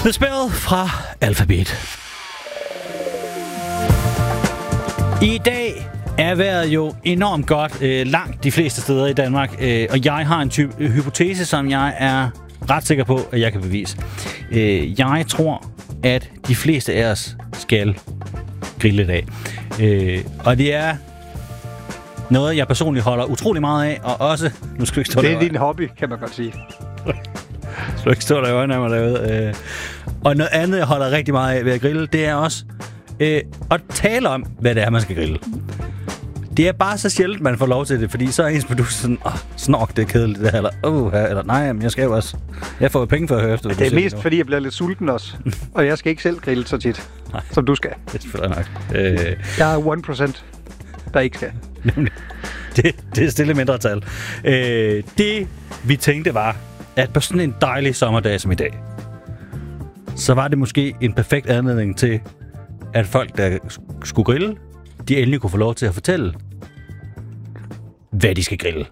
The Spell fra Alphabet. I dag er vejret jo enormt godt langt de fleste steder i Danmark, og jeg har en hypotese, som jeg er ret sikker på, at jeg kan bevise. Jeg tror, at de fleste af os skal grille i dag. Og det er noget, jeg personligt holder utrolig meget af, og også... Nu skal ikke stå det er din hobby, kan man godt sige. Så du ikke stå der i øjnene af mig derude. Og noget andet, jeg holder rigtig meget af ved at grille, det er også at tale om, hvad det er, man skal grille. Det er bare så sjældent, man får lov til det, fordi så er ens producer sådan, snork, det er kedeligt det her, eller nej, men jeg skal jo også. Jeg får jo penge for at høre efter. Det er mest, fordi jeg bliver lidt sulten også, og jeg skal ikke selv grille så tit, som du skal. Det er selvfølgelig nok. Jeg er 1%, der ikke skal. Det er stille mindretal. Det, vi tænkte var, at på sådan en dejlig sommerdag som i dag, så var det måske en perfekt anledning til, at folk, der skulle grille, de endelig kunne få lov til at fortælle, hvad de skal grille.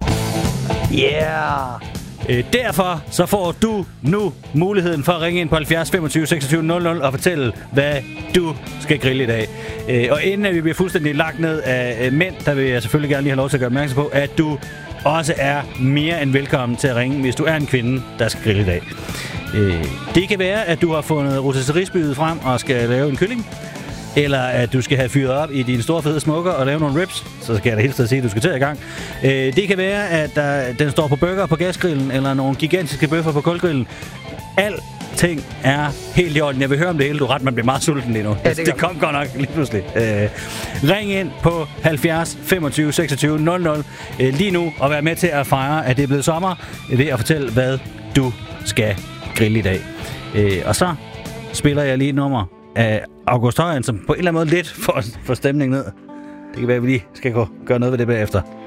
Yeah! Derfor så får du nu muligheden for at ringe ind på 70 25 26 00 og fortælle, hvad du skal grille i dag. Og inden at vi bliver fuldstændig lagt ned af mænd, der vil jeg selvfølgelig gerne lige have lov til at gøre opmærksom på, at du også er mere end velkommen til at ringe, hvis du er en kvinde, der skal grille i dag. Det kan være, at du har fundet rotisserie-spydet frem og skal lave en kylling, eller at du skal have fyret op i din store fede smukker og lave nogle ribs, så skal jeg da helt sige, at du skal til i gang. Det kan være, at den står på burger på gasgrillen, eller nogle gigantiske bøffer på kulgrillen. Alting er helt i orden. Jeg vil høre om det hele. Du ret, man bliver meget sulten lige nu. Ja, det kom godt nok lige pludselig. Ring ind på 70 25 26 00 lige nu og vær med til at fejre, at det er blevet sommer, ved at fortælle, hvad du skal grille i dag. Og så spiller jeg lige et nummer af August Højen, som på en eller anden måde lidt får stemningen ned. Det kan være, at vi lige skal gøre noget ved det bagefter.